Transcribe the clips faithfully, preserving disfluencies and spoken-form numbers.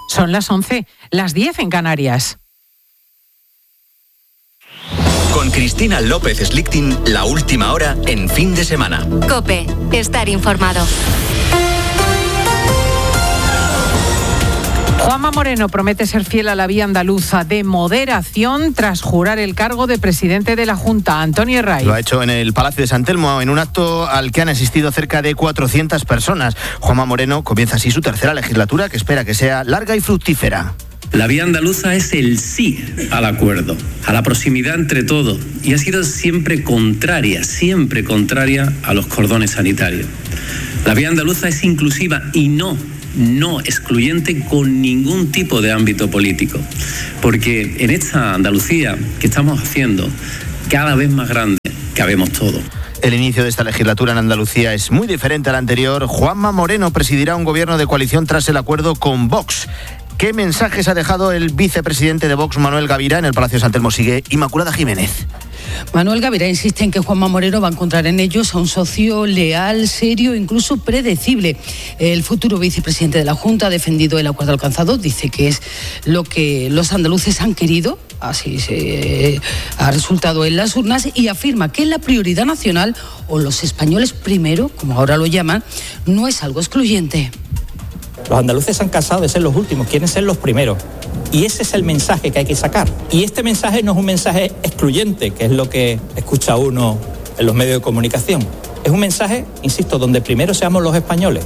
Son las once, las diez en Canarias. Con Cristina López Slichting, la última hora en Fin de Semana. COPE, estar informado. Juanma Moreno promete ser fiel a la vía andaluza de moderación tras jurar el cargo de presidente de la Junta. Antonio Herray. Lo ha hecho en el Palacio de San Telmo, en un acto al que han asistido cerca de cuatrocientas personas. Juanma Moreno comienza así su tercera legislatura, que espera que sea larga y fructífera. La vía andaluza es el sí al acuerdo, a la proximidad entre todos, y ha sido siempre contraria, siempre contraria a los cordones sanitarios. La vía andaluza es inclusiva y no, no excluyente con ningún tipo de ámbito político, porque en esta Andalucía que estamos haciendo cada vez más grande, cabemos todos. El inicio de esta legislatura en Andalucía es muy diferente al anterior. Juanma Moreno presidirá un gobierno de coalición tras el acuerdo con Vox. ¿Qué mensajes ha dejado el vicepresidente de Vox, Manuel Gavirá? En el Palacio de San Telmo sigue Inmaculada Jiménez. Manuel Gavirá insiste en que Juanma Moreno va a encontrar en ellos a un socio leal, serio, incluso predecible. El futuro vicepresidente de la Junta ha defendido el acuerdo alcanzado, dice que es lo que los andaluces han querido, así se ha resultado en las urnas, y afirma que la prioridad nacional, o los españoles primero, como ahora lo llaman, no es algo excluyente. Los andaluces se han cansado de ser los últimos, quieren ser los primeros. Y ese es el mensaje que hay que sacar. Y este mensaje no es un mensaje excluyente, que es lo que escucha uno en los medios de comunicación. Es un mensaje, insisto, donde primero seamos los españoles.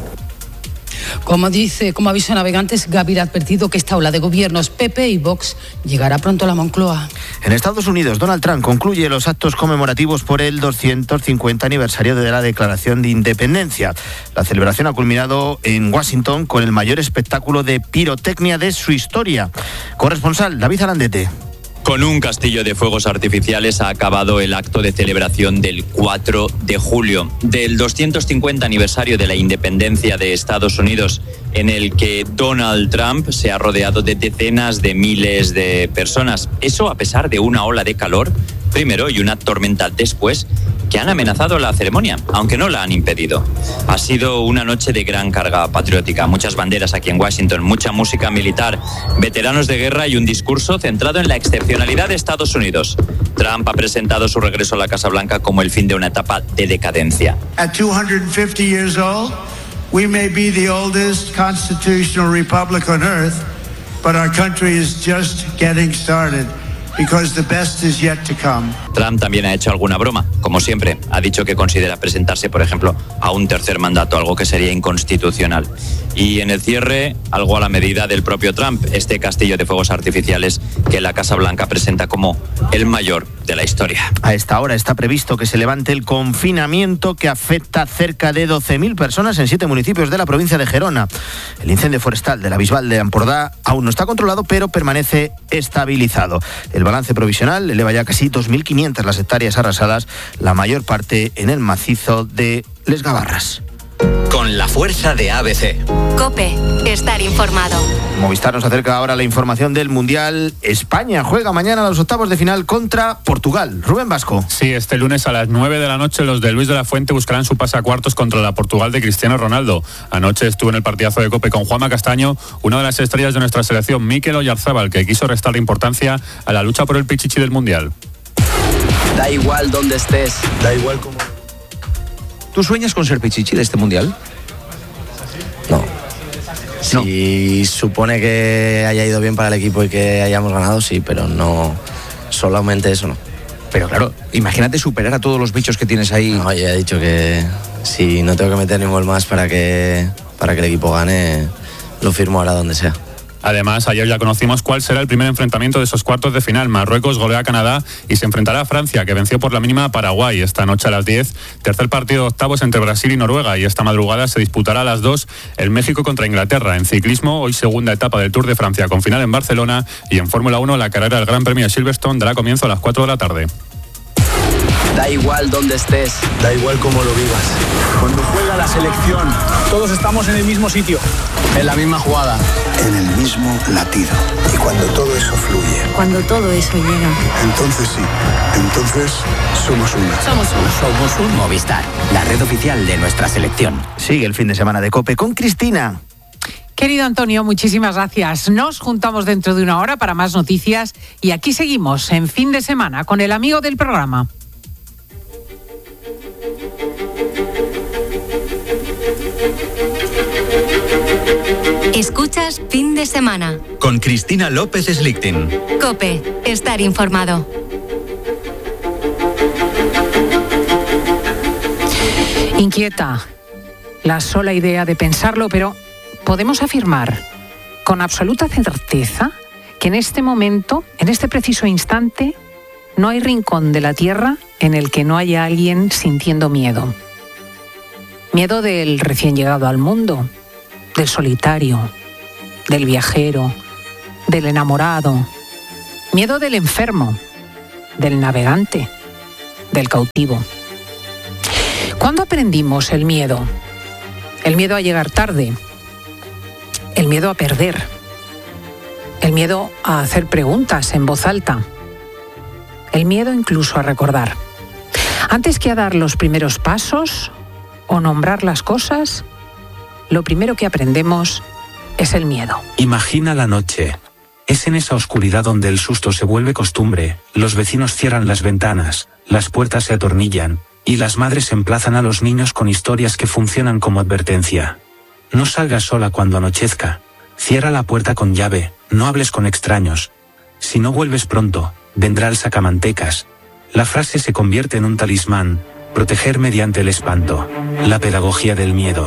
Como dice, como aviso a navegantes, Gavirá ha advertido que esta ola de gobiernos P P y Vox llegará pronto a la Moncloa. En Estados Unidos, Donald Trump concluye los actos conmemorativos por el doscientos cincuenta aniversario de la Declaración de Independencia. La celebración ha culminado en Washington con el mayor espectáculo de pirotecnia de su historia. Corresponsal David Alandete. Con un castillo de fuegos artificiales ha acabado el acto de celebración del cuatro de julio, del doscientos cincuenta aniversario de la independencia de Estados Unidos, en el que Donald Trump se ha rodeado de decenas de miles de personas. Eso a pesar de una ola de calor, primero, y una tormenta después, que han amenazado la ceremonia, aunque no la han impedido. Ha sido una noche de gran carga patriótica, muchas banderas aquí en Washington, mucha música militar, veteranos de guerra y un discurso centrado en la excepcionalidad de Estados Unidos. Trump ha presentado su regreso a la Casa Blanca como el fin de una etapa de decadencia. At two hundred fifty years old, we may be the oldest constitutional republic on earth, but our country is just getting started. Because the best is yet to come. Trump también ha hecho alguna broma, como siempre. Ha dicho que considera presentarse, por ejemplo, a un tercer mandato, algo que sería inconstitucional. Y en el cierre, algo a la medida del propio Trump, este castillo de fuegos artificiales que la Casa Blanca presenta como el mayor de la historia. A esta hora está previsto que se levante el confinamiento que afecta a cerca de doce mil personas en siete municipios de la provincia de Gerona. El incendio forestal de la Bisbal de Ampordá aún no está controlado, pero permanece estabilizado. El balance provisional eleva ya casi dos mil quinientas las hectáreas arrasadas, la mayor parte en el macizo de Les Gavarras. Con la fuerza de A B C. COPE, estar informado. Movistar nos acerca ahora la información del Mundial. España juega mañana a los octavos de final contra Portugal. Rubén Vasco. Sí, este lunes a las nueve de la noche los de Luis de la Fuente buscarán su pase a cuartos contra la Portugal de Cristiano Ronaldo. Anoche estuvo en el partidazo de COPE con Juanma Castaño, una de las estrellas de nuestra selección, Mikel Oyarzábal, que quiso restar importancia a la lucha por el pichichi del Mundial. Da igual donde estés, da igual cómo... ¿Tú sueñas con ser pichichi de este Mundial? No. Si no. Supone que haya ido bien para el equipo y que hayamos ganado, sí, pero no, solamente eso no. Pero claro, imagínate superar a todos los bichos que tienes ahí. No, ya he dicho que si no tengo que meter ni un gol más para que, para que el equipo gane, lo firmo ahora donde sea. Además, ayer ya conocimos cuál será el primer enfrentamiento de esos cuartos de final. Marruecos golea a Canadá y se enfrentará a Francia, que venció por la mínima a Paraguay esta noche a las diez. Tercer partido de octavos entre Brasil y Noruega, y esta madrugada se disputará a las dos el México contra Inglaterra. En ciclismo, hoy segunda etapa del Tour de Francia con final en Barcelona, y en Fórmula uno la carrera del Gran Premio de Silverstone dará comienzo a las cuatro de la tarde. Da igual donde estés, da igual cómo lo vivas. Cuando juega la selección, todos estamos en el mismo sitio, en la misma jugada, en el mismo latido. Y cuando todo eso fluye, cuando todo eso llega, entonces sí, entonces somos uno. Somos uno. Somos un Movistar, la red oficial de nuestra selección. Sigue el fin de semana de COPE con Cristina. Querido Antonio, muchísimas gracias. Nos juntamos dentro de una hora para más noticias y aquí seguimos en Fin de Semana con el amigo del programa. Escuchas Fin de Semana con Cristina López Slichting. COPE, estar informado. Inquieta la sola idea de pensarlo, pero podemos afirmar con absoluta certeza que en este momento, en este preciso instante, no hay rincón de la Tierra en el que no haya alguien sintiendo miedo. Miedo del recién llegado al mundo, del solitario, del viajero, del enamorado. Miedo del enfermo, del navegante, del cautivo. ¿Cuándo aprendimos el miedo? El miedo a llegar tarde, el miedo a perder, el miedo a hacer preguntas en voz alta, el miedo incluso a recordar. Antes que a dar los primeros pasos o nombrar las cosas, lo primero que aprendemos es el miedo. Imagina la noche. Es en esa oscuridad donde el susto se vuelve costumbre, los vecinos cierran las ventanas, las puertas se atornillan, y las madres emplazan a los niños con historias que funcionan como advertencia. No salgas sola cuando anochezca. Cierra la puerta con llave, no hables con extraños. Si no vuelves pronto, vendrá el sacamantecas. La frase se convierte en un talismán, proteger mediante el espanto. La pedagogía del miedo.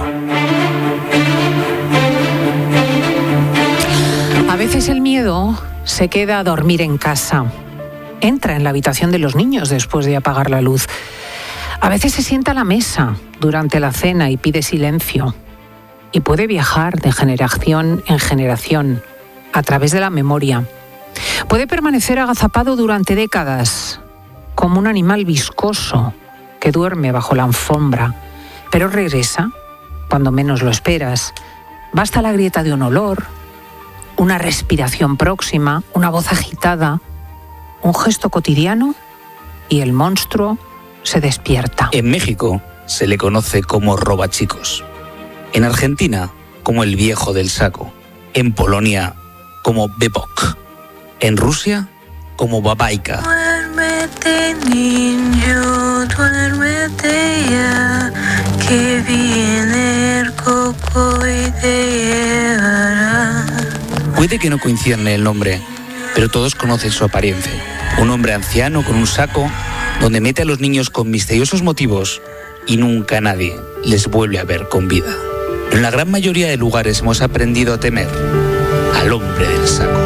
A veces el miedo se queda a dormir en casa. Entra en la habitación de los niños después de apagar la luz. A veces se sienta a la mesa durante la cena y pide silencio. Y puede viajar de generación en generación a través de la memoria. Puede permanecer agazapado durante décadas, como un animal viscoso que duerme bajo la alfombra, pero regresa cuando menos lo esperas. Basta la grieta de un olor, una respiración próxima, una voz agitada, un gesto cotidiano y el monstruo se despierta. En México se le conoce como robachicos. En Argentina como el viejo del saco. En Polonia como bebok. En Rusia como babaika. Duérmete, niño, duérmete ya, que viene el coco y te llevará. Puede que no coincidan en el nombre, pero todos conocen su apariencia. Un hombre anciano con un saco donde mete a los niños con misteriosos motivos y nunca nadie les vuelve a ver con vida. En la gran mayoría de lugares hemos aprendido a temer al hombre del saco.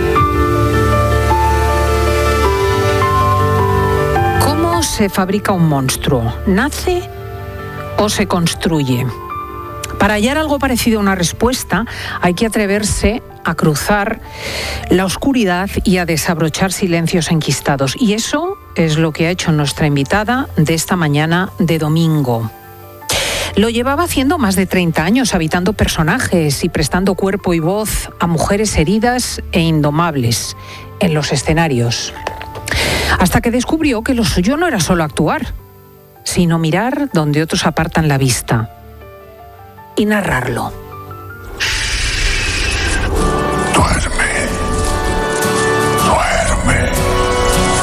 ¿Cómo se fabrica un monstruo? ¿Nace o se construye? Para hallar algo parecido a una respuesta, hay que atreverse a cruzar la oscuridad y a desabrochar silencios enquistados. Y eso es lo que ha hecho nuestra invitada de esta mañana de domingo. Lo llevaba haciendo más de treinta años, habitando personajes y prestando cuerpo y voz a mujeres heridas e indomables en los escenarios. Hasta que descubrió que lo suyo no era solo actuar, sino mirar donde otros apartan la vista y narrarlo.